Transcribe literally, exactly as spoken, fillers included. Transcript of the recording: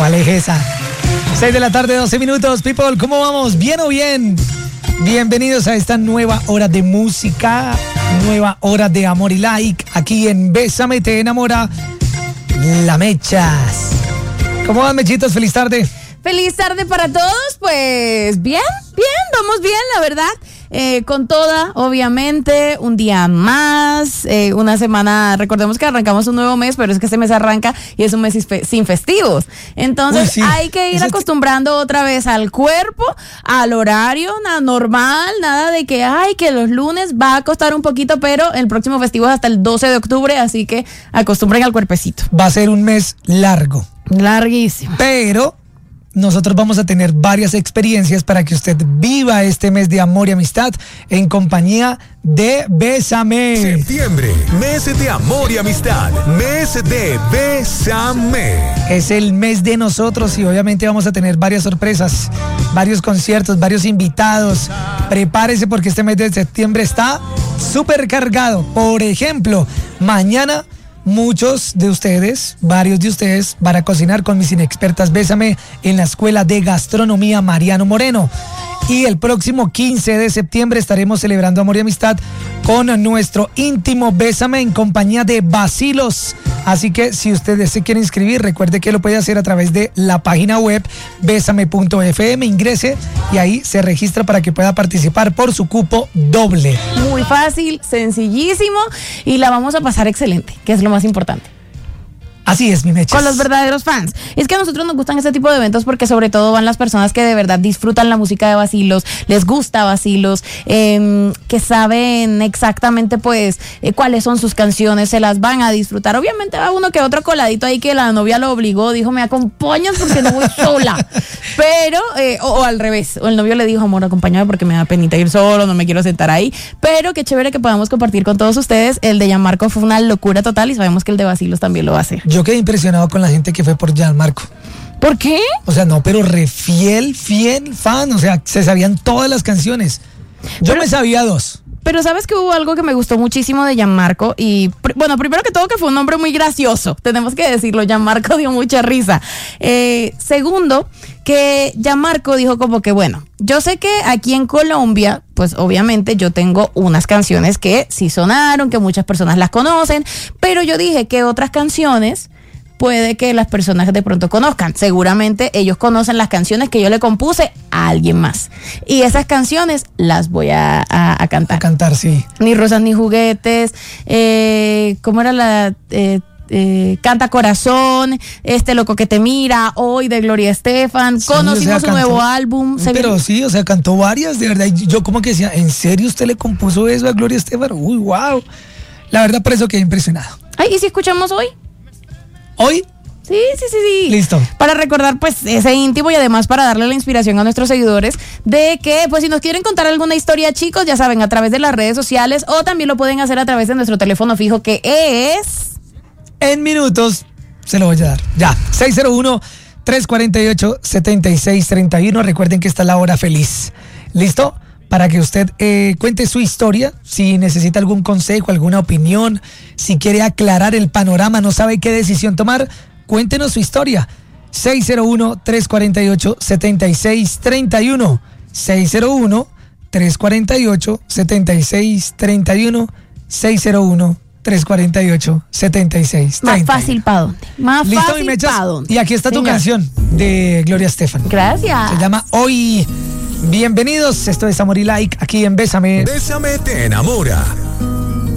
¿Cuál es esa? seis de la tarde, doce minutos. People, ¿cómo vamos? ¿Bien o bien? Bienvenidos a esta nueva hora de música, nueva hora de amor y like, aquí en Bésame Te Enamora, La Mechas. ¿Cómo van, Mechitos? Feliz tarde. Feliz tarde para todos, pues bien, bien, vamos bien, la verdad. Eh, con toda, obviamente, un día más, eh, una semana, recordemos que arrancamos un nuevo mes, pero es que este mes arranca y es un mes sin festivos. Entonces, Uy, sí. hay que ir Eso acostumbrando otra vez al cuerpo, al horario, nada normal, nada de que, ay, que los lunes va a costar un poquito, pero el próximo festivo es hasta el doce de octubre, así que acostumbren al cuerpecito. Va a ser un mes largo. Larguísimo. Pero nosotros vamos a tener varias experiencias para que usted viva este mes de amor y amistad en compañía de Bésame. Septiembre, mes de amor y amistad, mes de Bésame. Es el mes de nosotros y obviamente vamos a tener varias sorpresas, varios conciertos, varios invitados. Prepárese porque este mes de septiembre está súper cargado. Por ejemplo, mañana muchos de ustedes, varios de ustedes, van a cocinar con mis inexpertas Bésame en la Escuela de Gastronomía Mariano Moreno. Y el próximo quince de septiembre estaremos celebrando amor y amistad con nuestro íntimo Bésame en compañía de Bacilos. Así que si usted se quiere inscribir, recuerde que lo puede hacer a través de la página web bésame punto efe eme. Ingrese y ahí se registra para que pueda participar por su cupo doble. Muy fácil, sencillísimo y la vamos a pasar excelente, que es lo más importante. Así es, mi Mechas. Con los verdaderos fans. Es que a nosotros nos gustan este tipo de eventos porque sobre todo van las personas que de verdad disfrutan la música de Bacilos, les gusta Bacilos, eh, que saben exactamente pues eh, cuáles son sus canciones, se las van a disfrutar. Obviamente va uno que otro coladito ahí que la novia lo obligó, dijo, me acompañas porque no voy sola. Pero, eh, o, o al revés, o el novio le dijo, amor, acompáñame porque me da penita ir solo, no me quiero sentar ahí. Pero qué chévere que podamos compartir con todos ustedes. El de Gianmarco fue una locura total y sabemos que el de Bacilos también lo va a hacer. Yo quedé impresionado con la gente que fue por Gianmarco. ¿Por qué? O sea, no, pero re fiel, fiel fan. O sea, se sabían todas las canciones. Yo pero, me sabía dos. Pero sabes que hubo algo que me gustó muchísimo de Gianmarco. Y pr- bueno, primero que todo que fue un hombre muy gracioso. Tenemos que decirlo, Gianmarco dio mucha risa. Eh, segundo, que Gianmarco dijo como que bueno, yo sé que aquí en Colombia, pues obviamente yo tengo unas canciones que sí sonaron, que muchas personas las conocen, pero yo dije que otras canciones puede que las personas de pronto conozcan. Seguramente ellos conocen las canciones que yo le compuse a alguien más. Y esas canciones las voy a, a, a cantar. A cantar, sí. Ni rosas ni juguetes, eh, ¿cómo era la...? Eh, Eh, Canta Corazón, Este Loco que te mira, Hoy de Gloria Estefan, sí, conocimos o sea, un nuevo álbum. Pero viene? sí, o sea, cantó varias, de verdad. Yo como que decía, ¿en serio usted le compuso eso a Gloria Estefan? Uy, wow. La verdad, por eso quedé impresionado. Ay, ¿y si escuchamos hoy? ¿Hoy? Sí, sí, sí, sí. Listo. Para recordar, pues, ese íntimo y además para darle la inspiración a nuestros seguidores de que, pues, si nos quieren contar alguna historia, chicos, ya saben, a través de las redes sociales o también lo pueden hacer a través de nuestro teléfono fijo que es... En minutos se lo voy a dar. Ya, seis cero uno, tres cuatro ocho, siete seis tres uno. Recuerden que está la hora feliz. ¿Listo? Para que usted eh, cuente su historia, si necesita algún consejo, alguna opinión, si quiere aclarar el panorama, no sabe qué decisión tomar, cuéntenos su historia. seis cero uno, tres cuatro ocho, siete seis tres uno. seis cero uno, tres cuatro ocho, siete seis tres uno. seis cero uno, tres cuatro ocho, siete seis tres uno. Más fácil para dónde. Más ¿Listo, fácil para dónde. Y aquí está Señor. Tu canción de Gloria Estefan. Gracias. Se llama Hoy. Bienvenidos, esto es Amor y Like, aquí en Bésame. Bésame te enamora.